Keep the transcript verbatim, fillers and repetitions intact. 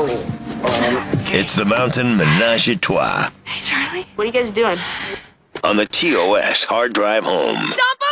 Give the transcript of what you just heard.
It's the Mountain Menage a Trois Hey, Charlie. What are you guys doing? on the T O S Hard Drive Home. Stop